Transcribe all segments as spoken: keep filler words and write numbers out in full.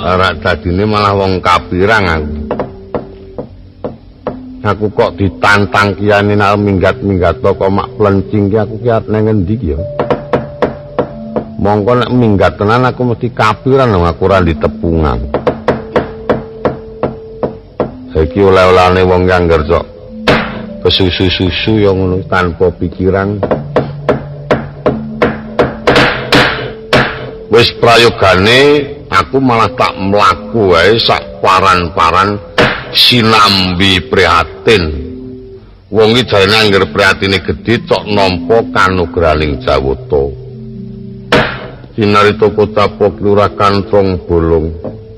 ora dadine malah wong kapirang aku. Aku kok ditantang kiyane nek minggat-minggat kok mak plencing ki aku ki arep nang endi ki ya. Mongko nek minggat tenan aku mesti kapiran aku ora ditepungan. Saiki oleh-olehane wong kang ngersok kesusu-susu yang ngono tanpa pikiran. Wis prayogane aku malah tak mlaku wae sak paran-paran sinambi prihatin. Wong iki jarene angger prihatine gedhe cok nampa kanugrahaning Jawata. Sinarita kota Kelurahan Kantong Bolong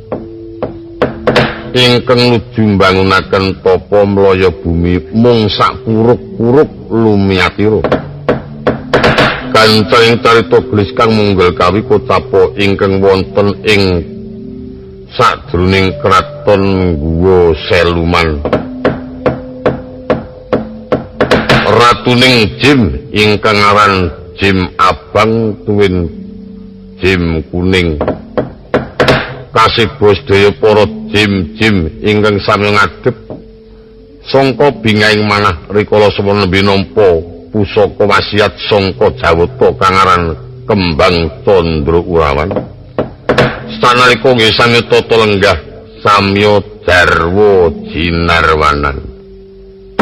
ingkang nuju mbangunaken tapa mlaya bumi mung sak puruk-puruk lumiatira. Kancaing carita gelis kang munggel kawi kotapa ingkang wonten ing sadruning kraton Guwa Seluman. Ratuning Jim ingkang aran Jim Abang tuwin Jim Kuning. Kasih bos daya para Jim-jim ingkang sami ngadhep sangka bingahing manah rikala semana nembe nampa pusaka wasiat sangka Jawata kang aran Kembang Candra Urawan. Sanalika nggih sami tata lenggah samya jarwa jinarwanan.